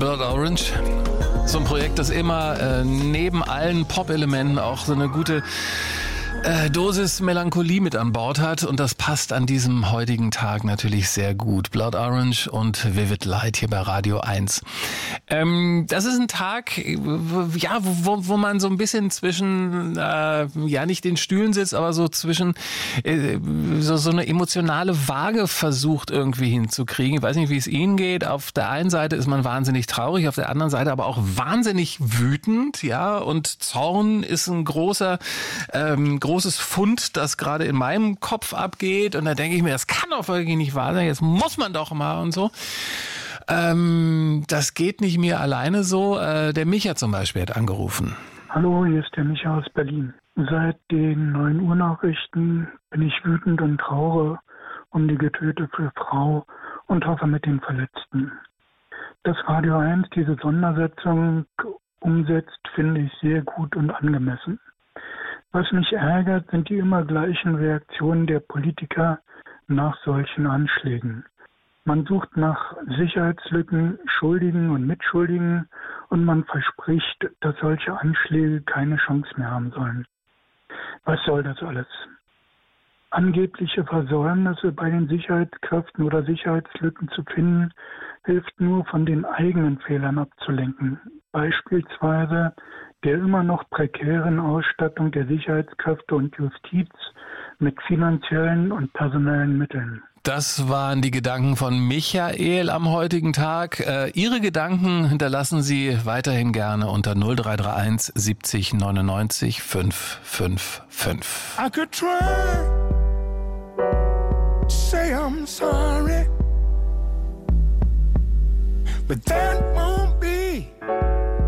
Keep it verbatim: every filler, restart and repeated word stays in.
Blood Orange. So ein Projekt, das immer äh, neben allen Pop-Elementen auch so eine gute äh, Dosis Melancholie mit an Bord hat. Und das passt an diesem heutigen Tag natürlich sehr gut. Blood Orange und Vivid Light hier bei Radio eins. Ähm, das ist ein Tag, ja, wo, wo man so ein bisschen zwischen, äh, ja, nicht den Stühlen sitzt, aber so zwischen äh, so, so eine emotionale Waage versucht irgendwie hinzukriegen. Ich weiß nicht, wie es Ihnen geht. Auf der einen Seite ist man wahnsinnig traurig, auf der anderen Seite aber auch wahnsinnig wütend, ja. Und Zorn ist ein großer, ähm, großes Fund, das gerade in meinem Kopf abgeht. Und da denke ich mir, das kann doch wirklich nicht wahr sein. Jetzt muss man doch mal und so. Ähm, das geht nicht mir alleine so. Äh, der Micha zum Beispiel hat angerufen. Hallo, hier ist der Micha aus Berlin. Seit den neun Uhr Nachrichten bin ich wütend und traure um die getötete Frau und hoffe mit den Verletzten. Dass Radio eins diese Sondersetzung umsetzt, finde ich sehr gut und angemessen. Was mich ärgert, sind die immer gleichen Reaktionen der Politiker nach solchen Anschlägen. Man sucht nach Sicherheitslücken, Schuldigen und Mitschuldigen und man verspricht, dass solche Anschläge keine Chance mehr haben sollen. Was soll das alles? Angebliche Versäumnisse bei den Sicherheitskräften oder Sicherheitslücken zu finden, hilft nur, von den eigenen Fehlern abzulenken. Beispielsweise der immer noch prekären Ausstattung der Sicherheitskräfte und Justiz mit finanziellen und personellen Mitteln. Das waren die Gedanken von Michael am heutigen Tag. Äh, Ihre Gedanken hinterlassen Sie weiterhin gerne unter null drei drei eins siebzig neunundneunzig fünf fünf fünf. I could try to say I'm sorry, but then